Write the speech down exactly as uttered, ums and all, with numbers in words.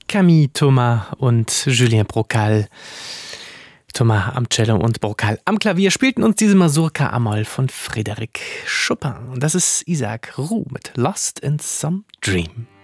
Camille Thomas und Julien Brocal. Thomas am Cello und Brocal am Klavier spielten uns diese Mazurka Amol von Frédéric Chopin. Und das ist Isaac Roux mit Lost in Some Dream.